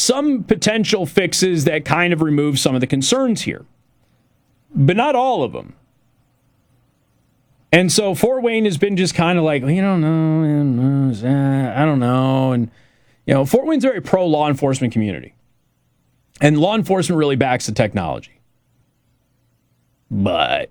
some potential fixes that kind of remove some of the concerns here, but not all of them. And so Fort Wayne has been just kind of like, we don't know, I don't know. And, Fort Wayne's a very pro-law enforcement community. And law enforcement really backs the technology. But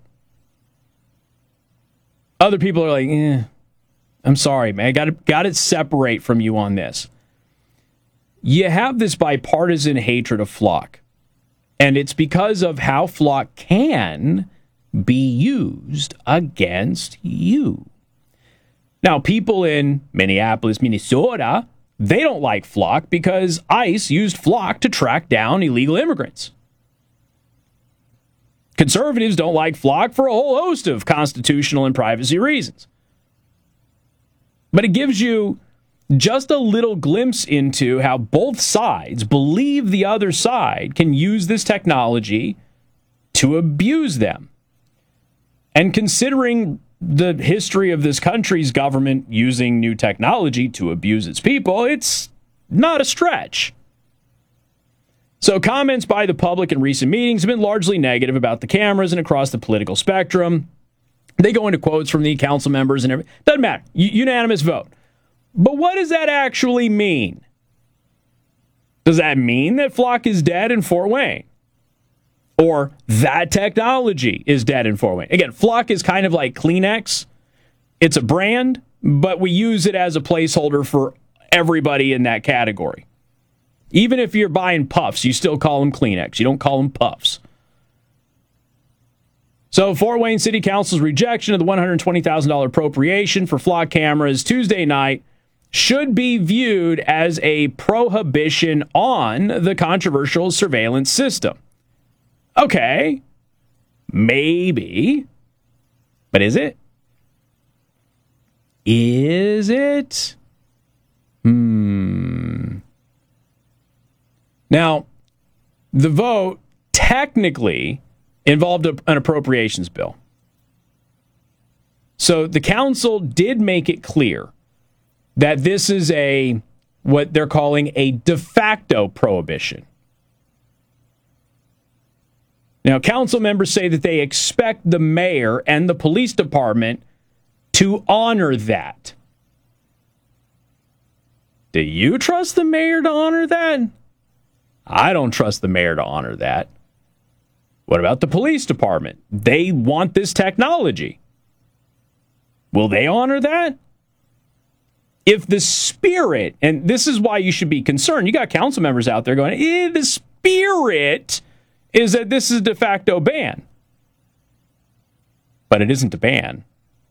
other people are like, I'm sorry, man. Got to separate from you on this. You have this bipartisan hatred of Flock. And it's because of how Flock can be used against you. Now, people in Minneapolis, Minnesota, they don't like Flock because ICE used Flock to track down illegal immigrants. Conservatives don't like Flock for a whole host of constitutional and privacy reasons. But it gives you just a little glimpse into how both sides believe the other side can use this technology to abuse them. And considering the history of this country's government using new technology to abuse its people, it's not a stretch. So comments by the public in recent meetings have been largely negative about the cameras and across the political spectrum. They go into quotes from the council members and everything. Doesn't matter. Unanimous vote. But what does that actually mean? Does that mean that Flock is dead in Fort Wayne? Or that technology is dead in Fort Wayne? Again, Flock is kind of like Kleenex. It's a brand, but we use it as a placeholder for everybody in that category. Even if you're buying Puffs, you still call them Kleenex. You don't call them Puffs. So Fort Wayne City Council's rejection of the $120,000 appropriation for Flock cameras Tuesday night should be viewed as a prohibition on the controversial surveillance system. Okay, maybe, but is it? Is it? Now, the vote technically involved an appropriations bill. So the council did make it clear that this is what they're calling a de facto prohibition. Now, council members say that they expect the mayor and the police department to honor that. Do you trust the mayor to honor that? I don't trust the mayor to honor that. What about the police department? They want this technology. Will they honor that? If the spirit, and this is why you should be concerned, you got council members out there going, the spirit is that this is a de facto ban. But it isn't a ban.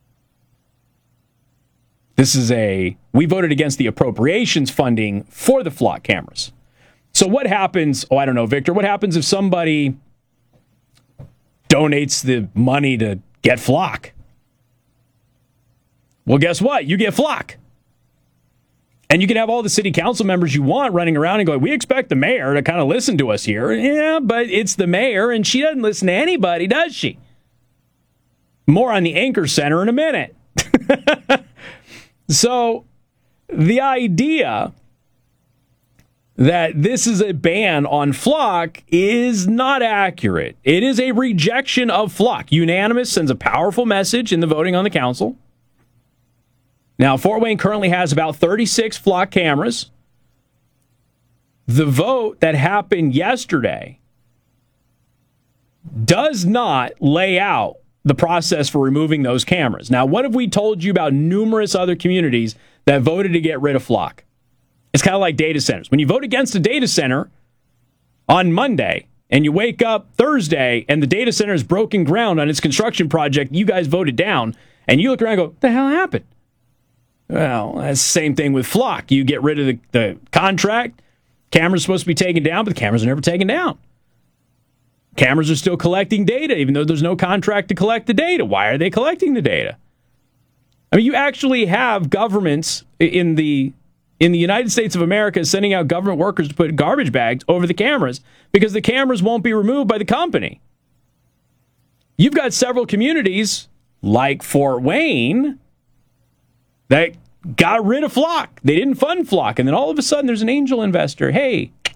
We voted against the appropriations funding for the Flock cameras. So what happens, I don't know, Victor, what happens if somebody donates the money to get Flock? Well, guess what? You get Flock. And you can have all the city council members you want running around and going, we expect the mayor to kind of listen to us here. Yeah, but it's the mayor, and she doesn't listen to anybody, does she? More on the Anchor Center in a minute. So the idea that this is a ban on Flock is not accurate. It is a rejection of Flock. Unanimous sends a powerful message in the voting on the council. Now, Fort Wayne currently has about 36 Flock cameras. The vote that happened yesterday does not lay out the process for removing those cameras. Now, what have we told you about numerous other communities that voted to get rid of Flock? It's kind of like data centers. When you vote against a data center on Monday and you wake up Thursday and the data center is broken ground on its construction project you guys voted down, and you look around and go, what the hell happened? Well, that's the same thing with Flock. You get rid of the contract. Cameras are supposed to be taken down, but the cameras are never taken down. Cameras are still collecting data, even though there's no contract to collect the data. Why are they collecting the data? I mean, you actually have governments in the United States of America sending out government workers to put garbage bags over the cameras because the cameras won't be removed by the company. You've got several communities like Fort Wayne that got rid of Flock. They didn't fund Flock. And then all of a sudden there's an angel investor. Hey,